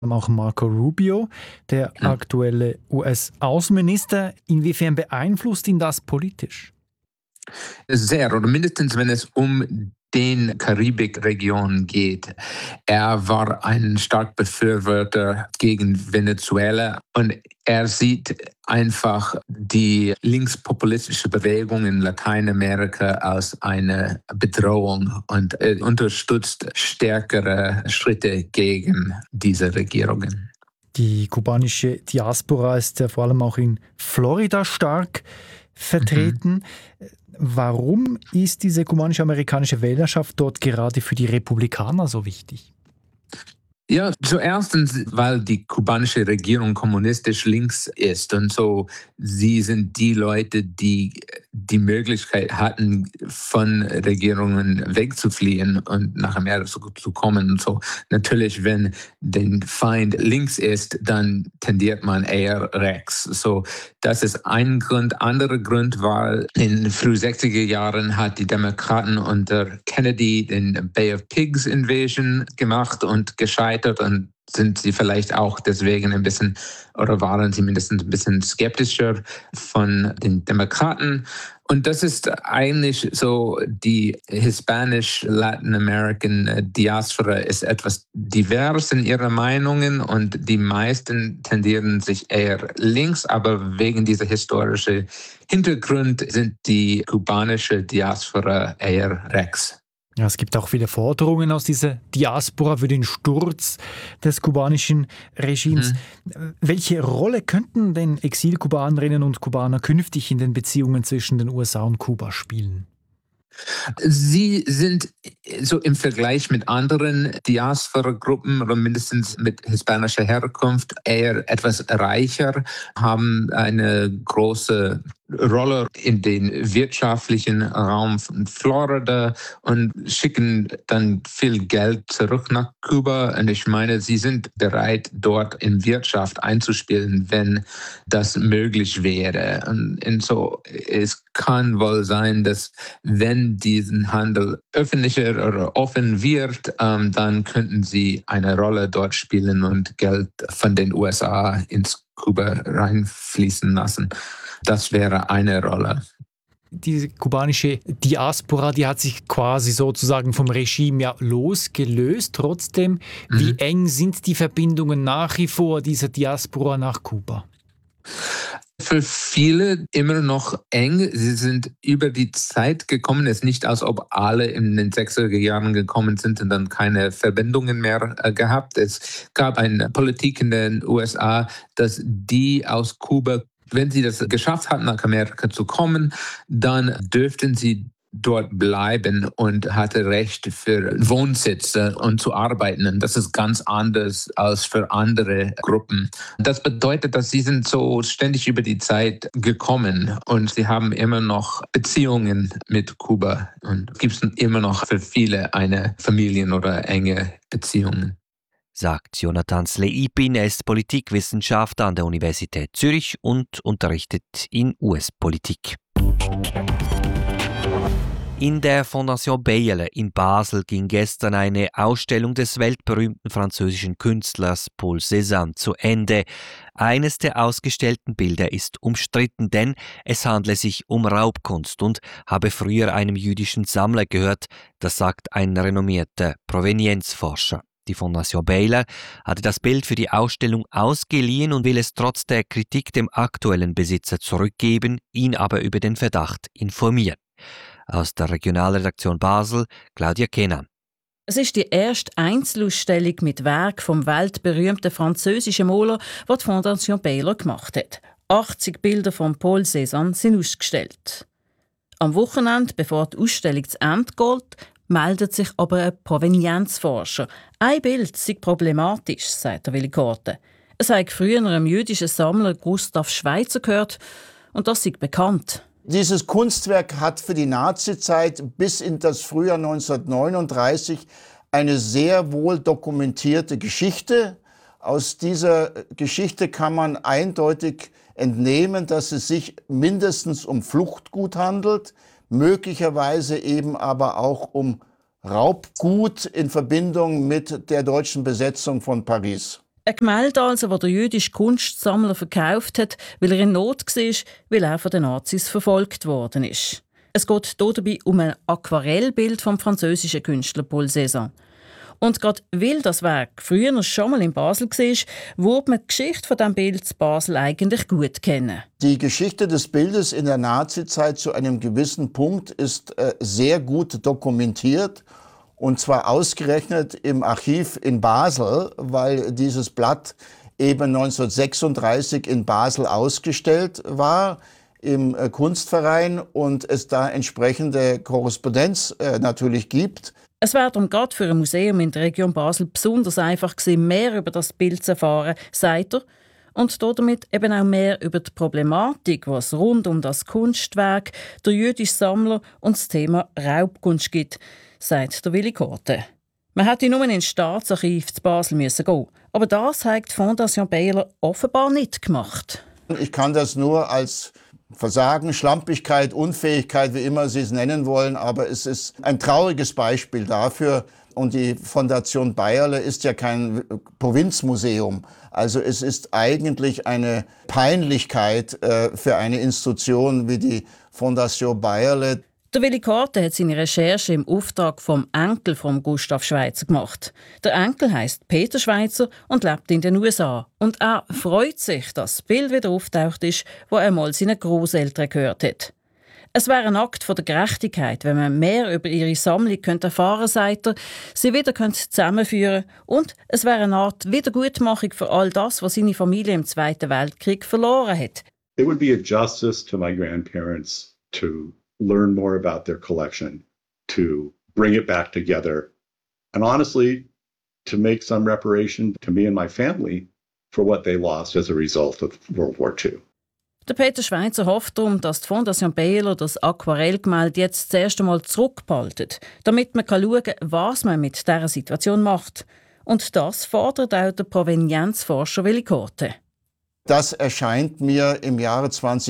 Auch Marco Rubio, der aktuelle US-Außenminister. Inwiefern beeinflusst ihn das politisch? Sehr, oder mindestens wenn es um den Karibikregion geht. Er war ein stark Befürworter gegen Venezuela und er sieht einfach die linkspopulistische Bewegung in Lateinamerika als eine Bedrohung und er unterstützt stärkere Schritte gegen diese Regierungen. Die kubanische Diaspora ist ja vor allem auch in Florida stark vertreten. Warum ist diese kubanische-amerikanische Wählerschaft dort gerade für die Republikaner so wichtig? Ja, zuerst, weil die kubanische Regierung kommunistisch links ist und so sie sind die Leute, die die Möglichkeit hatten, von Regierungen wegzufliehen und nach Amerika zu kommen. Und so natürlich, wenn der Feind links ist, dann tendiert man eher rechts. So, das ist ein Grund. Anderer Grund war, in den frühen 60er Jahren hat die Demokraten unter Kennedy den Bay of Pigs Invasion gemacht und gescheitert und sind sie vielleicht auch deswegen ein bisschen oder waren sie mindestens ein bisschen skeptischer von den Demokraten. Und das ist eigentlich so, die hispanisch-Latin-American Diaspora ist etwas divers in ihren Meinungen und die meisten tendieren sich eher links, aber wegen dieser historischen Hintergrund sind die kubanische Diaspora eher rechts. Ja, es gibt auch viele Forderungen aus dieser Diaspora für den Sturz des kubanischen Regimes. Welche Rolle könnten denn Exilkubanerinnen und Kubaner künftig in den Beziehungen zwischen den USA und Kuba spielen? Sie sind so im Vergleich mit anderen Diaspora-Gruppen oder mindestens mit hispanischer Herkunft eher etwas reicher, haben eine große Rolle in den wirtschaftlichen Raum von Florida und schicken dann viel Geld zurück nach Kuba. Und ich meine, sie sind bereit, dort in Wirtschaft einzuspielen, wenn das möglich wäre. Und so, es kann wohl sein, dass wenn diesen Handel öffentlicher oder offen wird, dann könnten sie eine Rolle dort spielen und Geld von den USA ins Kuba reinfließen lassen. Das wäre eine Rolle. Die kubanische Diaspora, die hat sich quasi sozusagen vom Regime ja losgelöst. Trotzdem, wie eng sind die Verbindungen nach wie vor dieser Diaspora nach Kuba? Für viele immer noch eng. Sie sind über die Zeit gekommen. Es ist nicht, als ob alle in den 60er Jahren gekommen sind und dann keine Verbindungen mehr gehabt. Es gab eine Politik in den USA, dass die aus Kuba, wenn sie das geschafft hatten, nach Amerika zu kommen, dann dürften sie dort bleiben und hatte Recht für Wohnsitze und zu arbeiten. Und das ist ganz anders als für andere Gruppen. Das bedeutet, dass sie sind so ständig über die Zeit gekommen und sie haben immer noch Beziehungen mit Kuba und gibt es immer noch für viele eine Familien- oder enge Beziehungen. Sagt Jonathan Sleipin, er ist Politikwissenschaftler an der Universität Zürich und unterrichtet in US-Politik. In der Fondation Bayerle in Basel ging gestern eine Ausstellung des weltberühmten französischen Künstlers Paul Cézanne zu Ende. Eines der ausgestellten Bilder ist umstritten, denn es handle sich um Raubkunst und habe früher einem jüdischen Sammler gehört, das sagt ein renommierter Provenienzforscher. Die Fondation Bayerle hatte das Bild für die Ausstellung ausgeliehen und will es trotz der Kritik dem aktuellen Besitzer zurückgeben, ihn aber über den Verdacht informieren. Aus der Regionalredaktion Basel, Claudia Kenan. Es ist die erste Einzelausstellung mit Werk vom weltberühmten französischen Maler, die die Fondation Bayerle gemacht hat. 80 Bilder von Paul Cézanne sind ausgestellt. Am Wochenende, bevor die Ausstellung zu Ende geht, meldet sich aber ein Provenienzforscher. Ein Bild sei problematisch, sagt der Willi Korte. Es sei früher einem jüdischen Sammler Gustav Schweitzer gehört und das sei bekannt. Dieses Kunstwerk hat für die Nazizeit bis in das Frühjahr 1939 eine sehr wohl dokumentierte Geschichte. Aus dieser Geschichte kann man eindeutig entnehmen, dass es sich mindestens um Fluchtgut handelt, möglicherweise eben aber auch um Raubgut in Verbindung mit der deutschen Besetzung von Paris. Ein Gemälde also, das der jüdische Kunstsammler verkauft hat, weil er in Not war, weil er von den Nazis verfolgt worden ist. Es geht hier dabei um ein Aquarellbild vom französischen Künstler Paul Cézanne. Und gerade weil das Werk früher schon mal in Basel war, würde man die Geschichte von diesem Bild in Basel eigentlich gut kennen. Die Geschichte des Bildes in der Nazizeit zu einem gewissen Punkt ist sehr gut dokumentiert. Und zwar ausgerechnet im Archiv in Basel, weil dieses Blatt eben 1936 in Basel ausgestellt war im Kunstverein und es da entsprechende Korrespondenz natürlich gibt. Es wäre darum gerade für ein Museum in der Region Basel besonders einfach gewesen, mehr über das Bild zu erfahren, sagt er. Und damit eben auch mehr über die Problematik, was rund um das Kunstwerk, der jüdische Sammler und das Thema Raubkunst gibt, sagt der Willi Korte. Man hätte nur ins Staatsarchiv zu Basel gehen, aber das hat die Fondation Beyeler offenbar nicht gemacht. Ich kann das nur als Versagen, Schlampigkeit, Unfähigkeit, wie immer Sie es nennen wollen, aber es ist ein trauriges Beispiel dafür. Und die Fondation Beyerle ist ja kein Provinzmuseum. Also es ist eigentlich eine Peinlichkeit für eine Institution wie die Fondation Beyerle. Der Willi Korte hat seine Recherche im Auftrag vom Enkel von Gustav Schweitzer gemacht. Der Enkel heisst Peter Schweitzer und lebt in den USA. Und er freut sich, dass das Bild wieder auftaucht ist, wo er mal seinen Großeltern gehört hat. Es wäre ein Akt von der Gerechtigkeit, wenn man mehr über ihre Sammlung erfahren könnte, sagt er, sie wieder zusammenführen und es wäre eine Art Wiedergutmachung für all das, was seine Familie im Zweiten Weltkrieg verloren hat. It would be a justice to my grandparents to learn more about their collection, to bring it back together, and honestly, to make some reparation to me and my family for what they lost as a result of World War II. Der Peter Schweitzer hofft darum, dass die Fondation Beyeler das Aquarellgemälde jetzt das erste Mal zurückbehaltet, damit man schauen kann, was man mit dieser Situation macht. Und das fordert auch der Provenienzforscher Willi Korte. Das erscheint mir im Jahre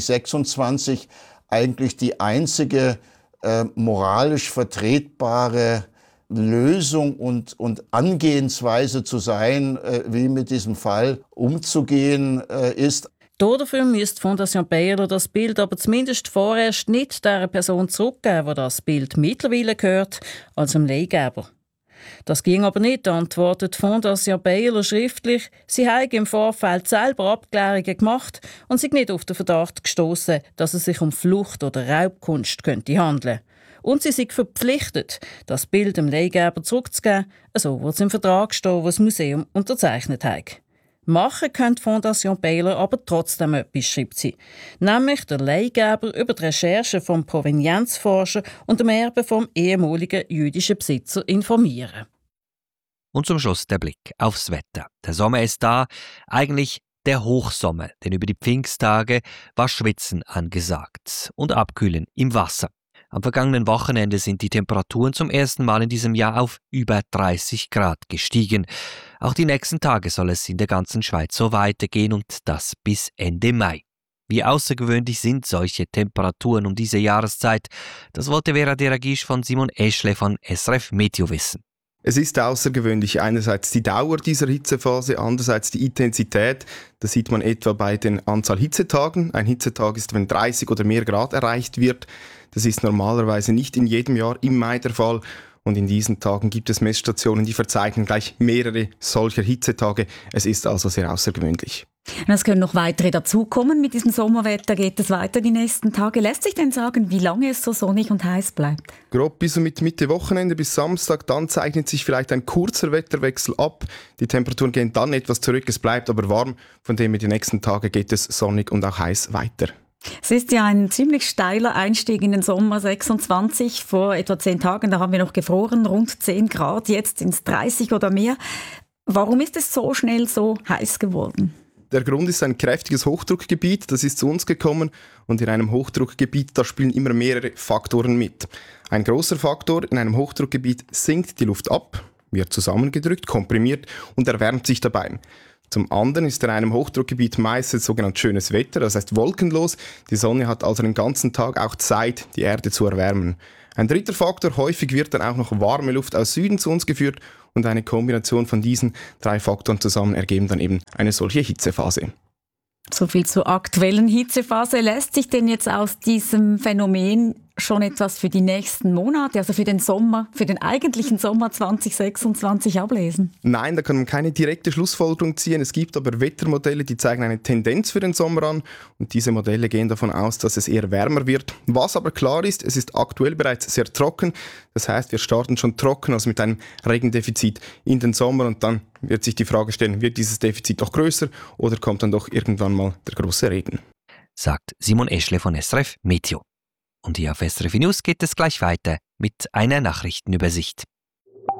2026 eigentlich die einzige moralisch vertretbare Lösung und Angehensweise zu sein, wie mit diesem Fall umzugehen ist. Dafür müsste die Fondation Beyeler das Bild aber zumindest vorerst nicht der Person zurückgeben, die das Bild mittlerweile gehört, also dem Leihgeber. Das ging aber nicht, antwortet die Fondation Beyeler schriftlich. Sie habe im Vorfeld selber Abklärungen gemacht und sind nicht auf den Verdacht gestoßen, dass es sich um Flucht oder Raubkunst könnte handeln. Und sie sind verpflichtet, das Bild dem Leihgeber zurückzugeben, so wird es im Vertrag stehen, das Museum unterzeichnet hat. Machen kann die Fondation Beyeler aber trotzdem etwas, schreibt sie. Nämlich der Leihgeber über die Recherche vom Provenienzforscher und dem Erbe vom ehemaligen jüdischen Besitzer informieren. Und zum Schluss der Blick aufs Wetter. Der Sommer ist da, eigentlich der Hochsommer, denn über die Pfingsttage war Schwitzen angesagt und Abkühlen im Wasser. Am vergangenen Wochenende sind die Temperaturen zum ersten Mal in diesem Jahr auf über 30 Grad gestiegen. Auch die nächsten Tage soll es in der ganzen Schweiz so weitergehen und das bis Ende Mai. Wie außergewöhnlich sind solche Temperaturen um diese Jahreszeit? Das wollte Vera Deragisch von Simon Eschle von SRF Meteo wissen. Es ist außergewöhnlich einerseits die Dauer dieser Hitzephase, andererseits die Intensität. Das sieht man etwa bei den Anzahl Hitzetagen. Ein Hitzetag ist, wenn 30 oder mehr Grad erreicht wird. Das ist normalerweise nicht in jedem Jahr im Mai der Fall. Und in diesen Tagen gibt es Messstationen, die verzeichnen gleich mehrere solcher Hitzetage. Es ist also sehr außergewöhnlich. Und es können noch weitere dazukommen. Mit diesem Sommerwetter geht es weiter die nächsten Tage. Lässt sich denn sagen, wie lange es so sonnig und heiß bleibt? Grob bis mit Mitte Wochenende bis Samstag, dann zeichnet sich vielleicht ein kurzer Wetterwechsel ab. Die Temperaturen gehen dann etwas zurück, es bleibt aber warm. Von dem her die nächsten Tage geht es sonnig und auch heiß weiter. Es ist ja ein ziemlich steiler Einstieg in den Sommer 26. Vor etwa 10 Tagen, da haben wir noch gefroren, rund 10 Grad, jetzt sind es 30 oder mehr. Warum ist es so schnell so heiß geworden? Der Grund ist ein kräftiges Hochdruckgebiet, das ist zu uns gekommen und in einem Hochdruckgebiet, da spielen immer mehrere Faktoren mit. Ein großer Faktor in einem Hochdruckgebiet sinkt die Luft ab, wird zusammengedrückt, komprimiert und erwärmt sich dabei. Zum anderen ist in einem Hochdruckgebiet meistens sogenannt schönes Wetter, das heißt wolkenlos. Die Sonne hat also den ganzen Tag auch Zeit, die Erde zu erwärmen. Ein dritter Faktor, häufig wird dann auch noch warme Luft aus Süden zu uns geführt und eine Kombination von diesen 3 Faktoren zusammen ergeben dann eben eine solche Hitzephase. So viel zur aktuellen Hitzephase. Lässt sich denn jetzt aus diesem Phänomen schon etwas für die nächsten Monate, also für den Sommer, für den eigentlichen Sommer 2026 ablesen? Nein, da kann man keine direkte Schlussfolgerung ziehen. Es gibt aber Wettermodelle, die zeigen eine Tendenz für den Sommer an und diese Modelle gehen davon aus, dass es eher wärmer wird. Was aber klar ist, es ist aktuell bereits sehr trocken. Das heißt, wir starten schon trocken, also mit einem Regendefizit in den Sommer und dann wird sich die Frage stellen, wird dieses Defizit noch größer oder kommt dann doch irgendwann mal der große Regen? Sagt Simon Eschle von SRF Meteo. Und hier auf SRF News geht es gleich weiter mit einer Nachrichtenübersicht.